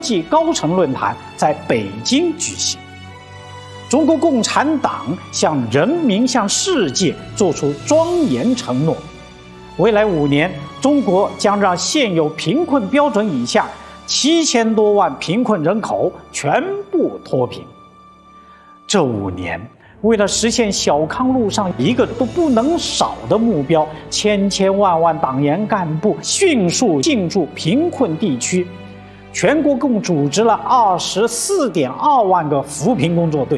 际高层论坛在北京举行。中国共产党向人民、向世界作出庄严承诺：未来5年，中国将让现有贫困标准以下7000多万贫困人口全部脱贫。这5年，为了实现小康路上一个都不能少的目标，千万党员干部迅速进驻贫困地区，全国共组织了24.2万个扶贫工作队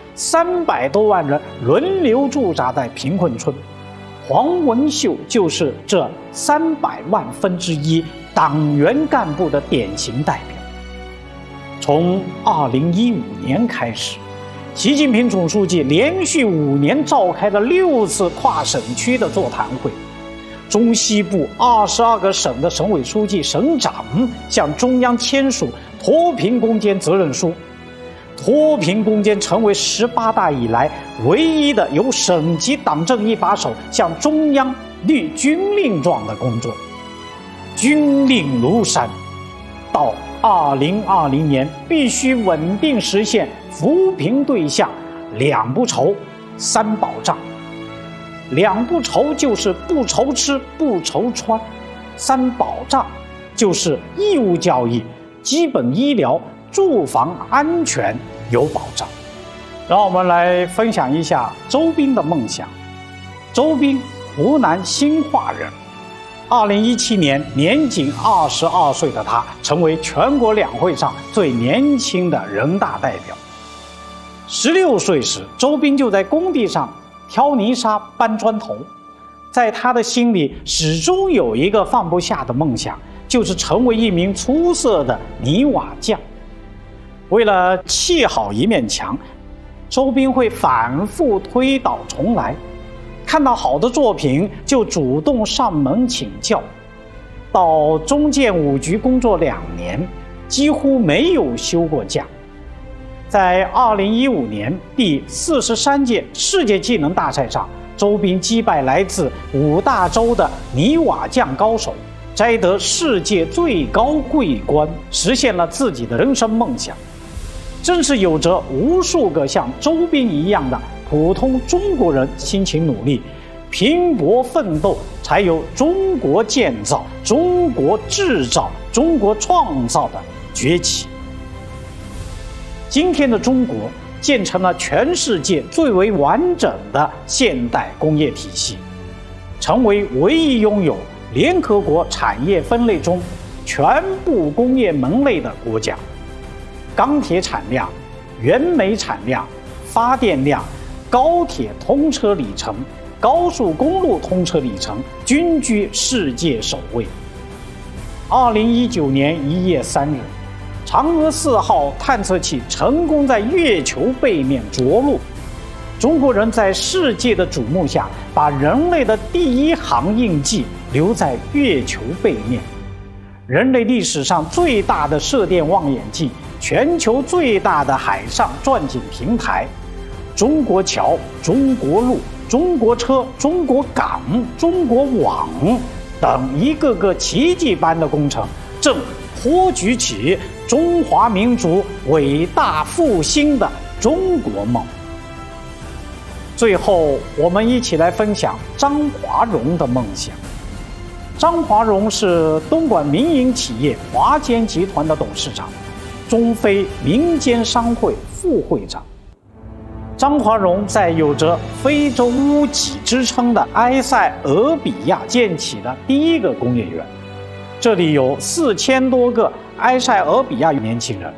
，300多万人轮流驻扎在贫困村。黄文秀就是这300万分之一党员干部的典型代表。从2015年开始，习近平总书记连续5年召开了6次跨省区的座谈会，中西部22个省的省委书记、省长向中央签署脱贫攻坚责任书。脱贫攻坚成为18大以来唯一的由省级党政一把手向中央立军令状的工作。军令如山，到2020年必须稳定实现扶贫对象2不愁3保障。2不愁就是不愁吃不愁穿，3保障就是义务教育、基本医疗、住房安全有保障。让我们来分享一下周斌的梦想。周斌，湖南兴化人。2017年年仅22岁的他，成为全国两会上最年轻的人大代表。16岁时，周斌就在工地上挑泥沙、搬砖头。在他的心里，始终有一个放不下的梦想，就是成为一名出色的泥瓦匠。为了砌好一面墙，周斌会反复推倒重来，看到好的作品就主动上门请教。到中建5局工作2年，几乎没有休过假。在2015年第43届世界技能大赛上，周斌击败来自5大洲的泥瓦匠高手，摘得世界最高桂冠，实现了自己的人生梦想。正是有着无数个像周斌一样的普通中国人辛勤努力、拼搏奋斗，才有中国建造、中国制造、中国创造的崛起。今天的中国建成了全世界最为完整的现代工业体系，成为唯一拥有联合国产业分类中全部工业门类的国家。钢铁产量、原煤产量、发电量、高铁通车里程、高速公路通车里程均居世界首位。2019年1月3日，嫦娥4号探测器成功在月球背面着陆，中国人在世界的瞩目下，把人类的第1行印记留在月球背面。人类历史上最大的射电望远镜，全球最大的海上钻井平台，中国桥、中国路、中国车、中国港、中国网等一个个奇迹般的工程，正托举起中华民族伟大复兴的中国梦。最后，我们一起来分享张华荣的梦想。张华荣是东莞民营企业华坚集团的董事长，中非民间商会副会长。张华荣在有着非洲屋脊之称的埃塞俄比亚建起了第1个工业园，这里有4000多个埃塞俄比亚年轻人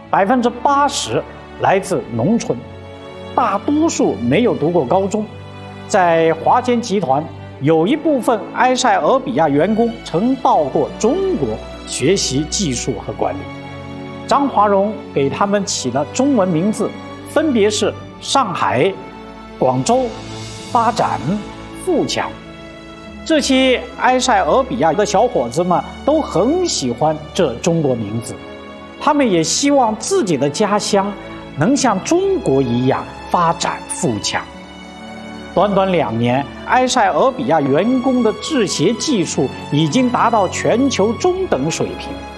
，80%来自农村，大多数没有读过高中。在华坚集团，有一部分埃塞俄比亚员工曾到过中国学习技术和管理。张华荣给他们起了中文名字，分别是上海、广州、发展、富强。这些埃塞俄比亚的小伙子们都很喜欢这中国名字，他们也希望自己的家乡能像中国一样发展富强。短短2年，埃塞俄比亚员工的制鞋技术已经达到全球中等水平。